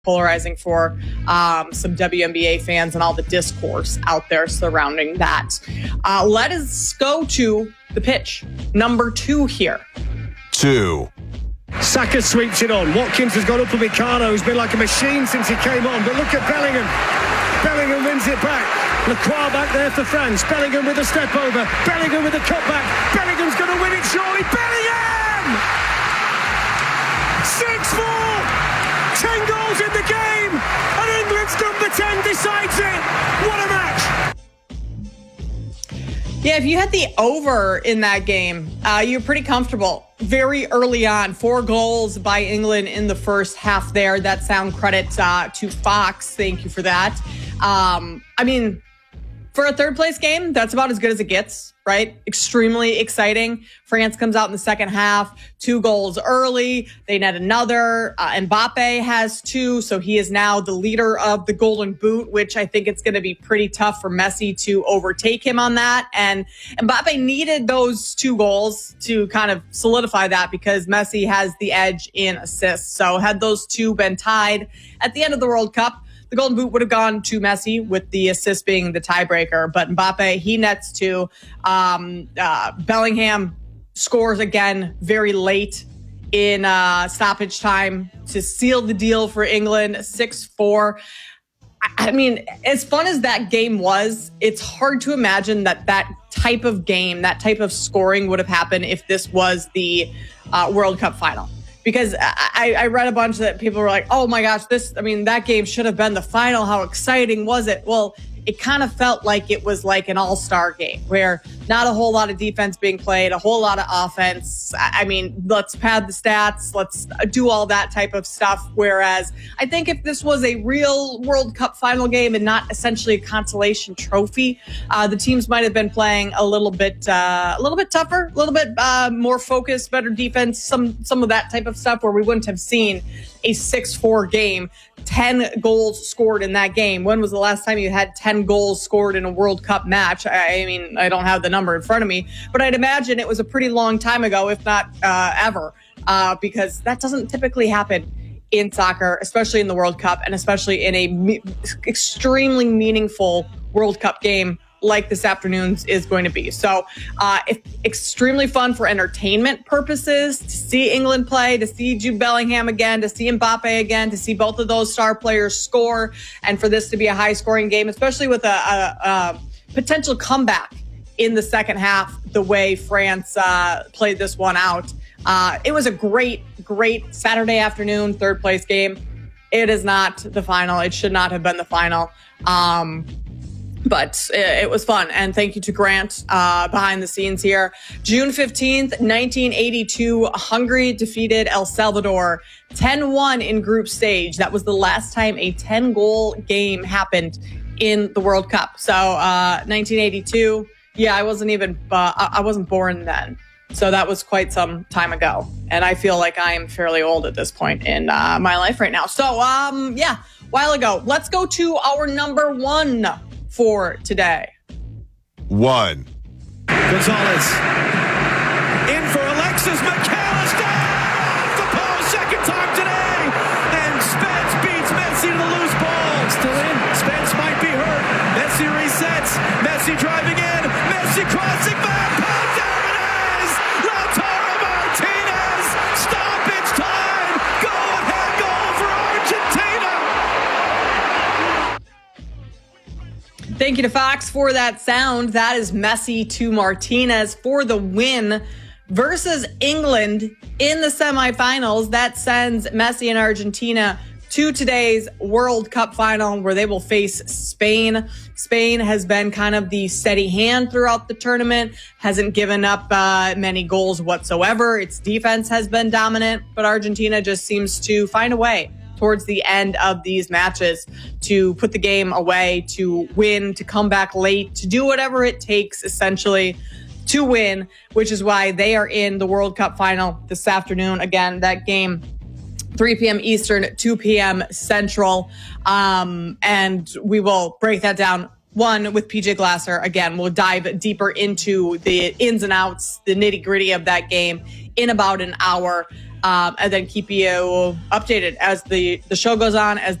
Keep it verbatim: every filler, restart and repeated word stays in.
polarizing for um, some W N B A fans and all the discourse out there surrounding that. Uh, let us go to the pitch. Number two here. Two. Saka sweeps it on. Watkins has gone up with Mikano, who's been like a machine since he came on. But look at Bellingham. Bellingham wins it back. Lacroix back there for France. Bellingham with a step over. Bellingham with a cutback. Bellingham's going to win it surely. Bellingham! six four! ten goals in the game! And England's number ten decides it! What a match! Yeah, if you had the over in that game, uh, you're pretty comfortable. Very early on, four goals by England in the first half there. That sound credit uh, to Fox. Thank you for that. Um, I mean, for a third place game, that's about as good as it gets, right? Extremely exciting. France comes out in the second half, two goals early. They net another. Uh, Mbappe has two, so he is now the leader of the Golden Boot, which I think it's going to be pretty tough for Messi to overtake him on that. And Mbappe needed those two goals to kind of solidify that because Messi has the edge in assists. So had those two been tied at the end of the World Cup, the Golden Boot would have gone to Messi with the assist being the tiebreaker. But Mbappe, he nets two. Um, uh, Bellingham scores again very late in uh, stoppage time to seal the deal for England, six four. I mean, as fun as that game was, it's hard to imagine that that type of game, that type of scoring would have happened if this was the uh, World Cup final. Because I, I read a bunch that people were like, oh my gosh, this, I mean, that game should have been the final. How exciting was it? Well, it kind of felt like it was like an all-star game where not a whole lot of defense being played, a whole lot of offense. I mean, let's pad the stats. Let's do all that type of stuff. Whereas I think if this was a real World Cup final game and not essentially a consolation trophy, uh, the teams might have been playing a little bit, uh, a little bit tougher, a little bit uh, more focused, better defense, some, some of that type of stuff where we wouldn't have seen a six four game, ten goals scored in that game. When was the last time you had ten goals scored in a World Cup match? I, I mean, I don't have the number in front of me, but I'd imagine it was a pretty long time ago, if not uh, ever, uh, because that doesn't typically happen in soccer, especially in the World Cup, and especially in a me- extremely meaningful World Cup game like this afternoon's is going to be. So uh, it's extremely fun for entertainment purposes, to see England play, to see Jude Bellingham again, to see Mbappe again, to see both of those star players score, and for this to be a high-scoring game, especially with a, a, a potential comeback in the second half, the way France uh, played this one out. Uh, it was a great, great Saturday afternoon third-place game. It is not the final. It should not have been the final. Um, But it was fun. And thank you to Grant uh, behind the scenes here. June fifteenth, nineteen eighty-two, Hungary defeated El Salvador ten one in group stage. That was the last time a ten-goal game happened in the World Cup. So uh, nineteen eighty-two, yeah, I wasn't even, uh, I wasn't born then. So that was quite some time ago. And I feel like I am fairly old at this point in uh, my life right now. So, um, yeah, a while ago. Let's go to our number one for today. One. Gonzalez. In for Alexis McAllister! Off the post, second time today! And Spence beats Messi to the loose ball. Still in. Spence might be hurt. Messi resets. Messi driving in. Messi crossing back. Oh, there it is! Lautaro Martinez! Stoppage time! Go ahead goal for Argentina! Thank you to Fox for that sound. That is Messi to Martinez for the win versus England in the semifinals. That sends Messi and Argentina to today's World Cup final where they will face Spain. Spain has been kind of the steady hand throughout the tournament, hasn't given up uh, many goals whatsoever. Its defense has been dominant, but Argentina just seems to find a way towards the end of these matches to put the game away, to win, to come back late, to do whatever it takes essentially to win, which is why they are in the World Cup final this afternoon. Again, that game three p.m. Eastern, two p.m. Central. Um, and we will break that down, one, with P J Glasser. Again, we'll dive deeper into the ins and outs, the nitty gritty of that game in about an hour. um, and then keep you updated as the, the show goes on, as